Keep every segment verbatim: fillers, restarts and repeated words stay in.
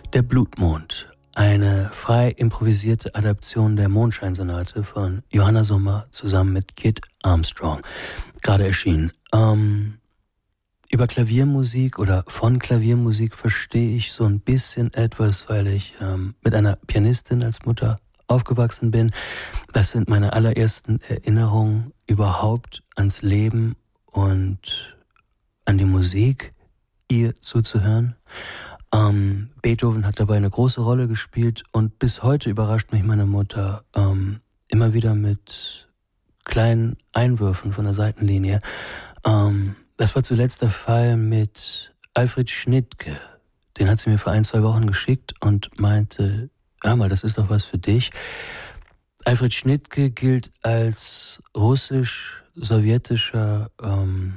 Der Blutmond, eine frei improvisierte Adaption der Mondscheinsonate von Johanna Sommer zusammen mit Kit Armstrong, gerade erschienen. Ähm, über Klaviermusik oder von Klaviermusik verstehe ich so ein bisschen etwas, weil ich ähm, mit einer Pianistin als Mutter aufgewachsen bin. Das sind meine allerersten Erinnerungen überhaupt ans Leben und an die Musik, ihr zuzuhören. Ähm, Beethoven hat dabei eine große Rolle gespielt und bis heute überrascht mich meine Mutter ähm, immer wieder mit kleinen Einwürfen von der Seitenlinie. Ähm, das war zuletzt der Fall mit Alfred Schnittke. Den hat sie mir vor ein, zwei Wochen geschickt und meinte, hör mal, das ist doch was für dich. Alfred Schnittke gilt als russisch-sowjetischer ähm,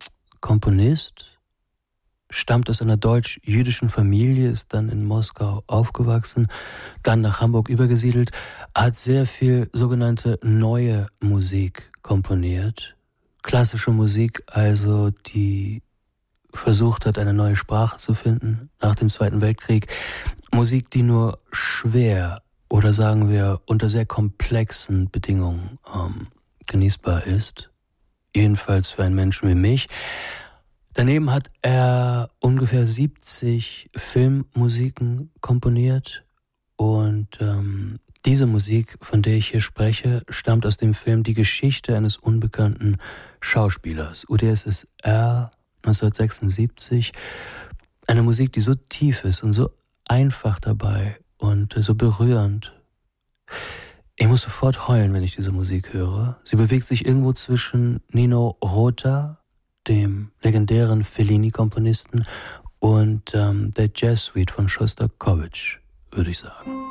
Komponist, stammt aus einer deutsch-jüdischen Familie, ist dann in Moskau aufgewachsen, dann nach Hamburg übergesiedelt, hat sehr viel sogenannte neue Musik komponiert. Klassische Musik, also die versucht hat, eine neue Sprache zu finden nach dem Zweiten Weltkrieg. Musik, die nur schwer oder sagen wir unter sehr komplexen Bedingungen ähm, genießbar ist. Jedenfalls für einen Menschen wie mich. Daneben hat er ungefähr siebzig Filmmusiken komponiert und ähm, diese Musik, von der ich hier spreche, stammt aus dem Film Die Geschichte eines unbekannten Schauspielers, U d S S R neunzehnhundertsechsundsiebzig. Eine Musik, die so tief ist und so einfach dabei und so berührend. Ich muss sofort heulen, wenn ich diese Musik höre. Sie bewegt sich irgendwo zwischen Nino Rota, dem legendären Fellini-Komponisten, und ähm, der Jazz-Suite von Schostakowitsch, würde ich sagen.